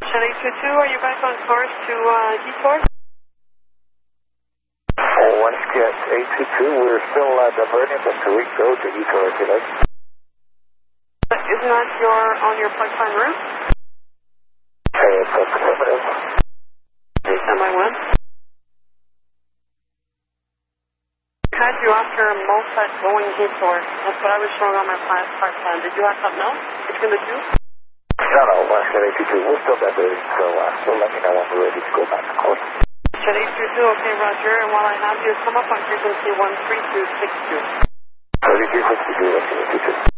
Shed 822, are you back on course to Detour? Once get 822, we're still diverting from Tarico to Detour today. Isn't that on your plug time route? It's affirmative. Stand by when? Had you after Mulset going Detour. That's what I was showing on my part plan. Did you have something else between the two? No, once get 822, we're still diverting, so let me know when we're ready to go back to course. Shed 822, okay, Roger. And while I have you, come up on frequency 13262. 3262, let's get 822.